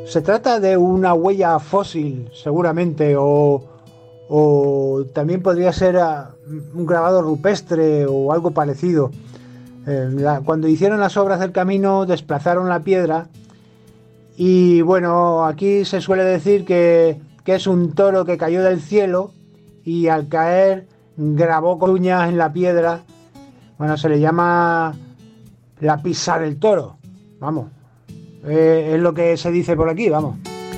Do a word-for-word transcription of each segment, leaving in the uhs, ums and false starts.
Se trata de una huella fósil, seguramente, o, o también podría ser un grabado rupestre o algo parecido. Eh, la, cuando hicieron las obras del camino, desplazaron la piedra y, bueno, aquí se suele decir que, que es un toro que cayó del cielo y al caer grabó con uñas en la piedra. Bueno, se le llama la pisa del toro, vamos. Eh, es lo que se dice por aquí, vamos.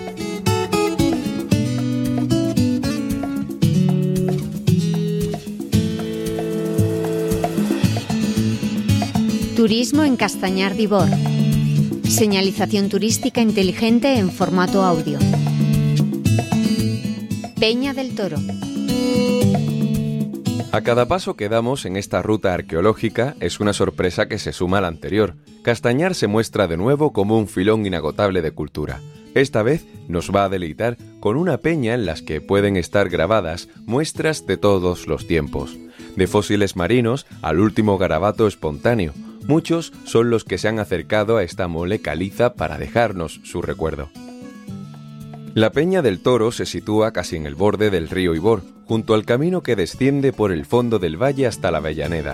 Turismo en Castañar de Ibor. Señalización turística inteligente en formato audio. Peña del Toro. A cada paso que damos en esta ruta arqueológica es una sorpresa que se suma a la anterior. Castañar se muestra de nuevo como un filón inagotable de cultura. Esta vez nos va a deleitar con una peña en las que pueden estar grabadas muestras de todos los tiempos. De fósiles marinos al último garabato espontáneo. Muchos son los que se han acercado a esta mole caliza para dejarnos su recuerdo. La Peña del Toro se sitúa casi en el borde del río Ibor, junto al camino que desciende por el fondo del valle hasta la Avellaneda.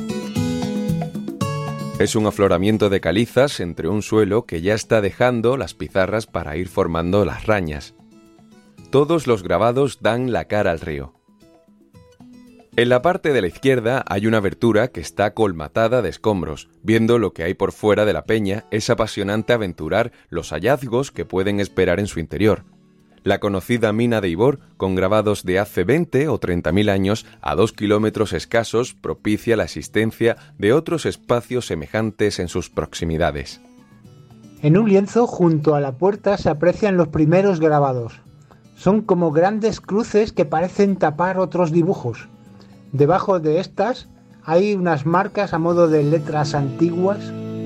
Es un afloramiento de calizas entre un suelo que ya está dejando las pizarras para ir formando las rañas. Todos los grabados dan la cara al río. En la parte de la izquierda hay una abertura que está colmatada de escombros. Viendo lo que hay por fuera de la peña, es apasionante aventurar los hallazgos que pueden esperar en su interior. La conocida mina de Ibor, con grabados de hace veinte o treinta mil años, a dos kilómetros escasos, propicia la existencia de otros espacios semejantes en sus proximidades. En un lienzo junto a la puerta se aprecian los primeros grabados. Son como grandes cruces que parecen tapar otros dibujos. Debajo de estas hay unas marcas a modo de letras antiguas.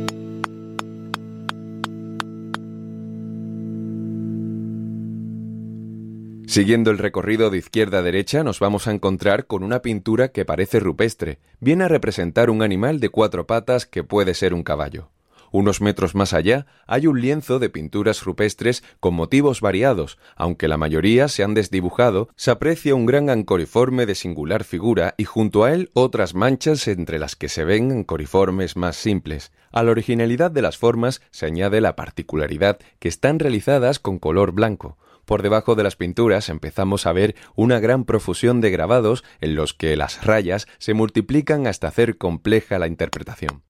Siguiendo el recorrido de izquierda a derecha nos vamos a encontrar con una pintura que parece rupestre. Viene a representar un animal de cuatro patas que puede ser un caballo. Unos metros más allá hay un lienzo de pinturas rupestres con motivos variados, aunque la mayoría se han desdibujado, se aprecia un gran ancoriforme de singular figura y junto a él otras manchas entre las que se ven ancoriformes más simples. A la originalidad de las formas se añade la particularidad que están realizadas con color blanco. Por debajo de las pinturas empezamos a ver una gran profusión de grabados en los que las rayas se multiplican hasta hacer compleja la interpretación.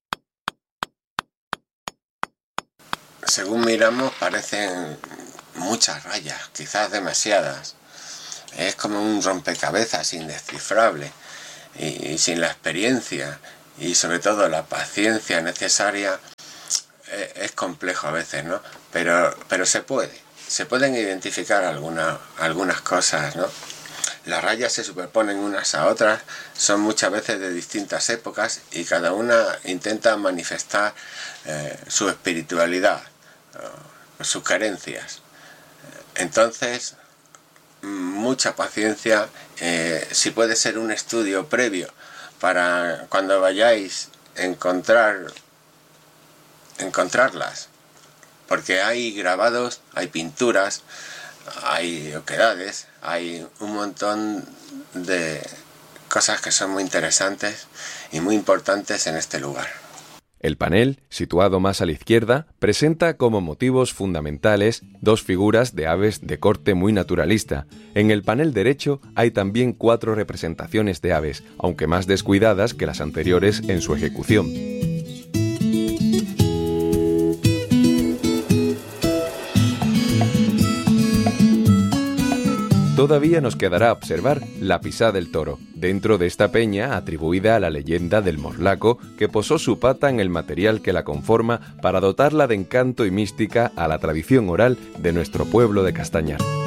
Según miramos parecen muchas rayas, quizás demasiadas. Es como un rompecabezas indescifrable y, y sin la experiencia y sobre todo la paciencia necesaria eh, es complejo a veces, ¿no? Pero, pero se puede, se pueden identificar alguna, algunas cosas, ¿no? Las rayas se superponen unas a otras, son muchas veces de distintas épocas y cada una intenta manifestar eh, su espiritualidad, sus carencias. Entonces, mucha paciencia, eh, si puede ser un estudio previo para cuando vayáis a encontrar, encontrarlas, porque hay grabados, hay pinturas, hay oquedades, hay un montón de cosas que son muy interesantes y muy importantes en este lugar. El panel, situado más a la izquierda, presenta como motivos fundamentales dos figuras de aves de corte muy naturalista. En el panel derecho hay también cuatro representaciones de aves, aunque más descuidadas que las anteriores en su ejecución. Todavía nos quedará observar la Pisa del Toro, dentro de esta peña atribuida a la leyenda del morlaco que posó su pata en el material que la conforma para dotarla de encanto y mística a la tradición oral de nuestro pueblo de Castañar.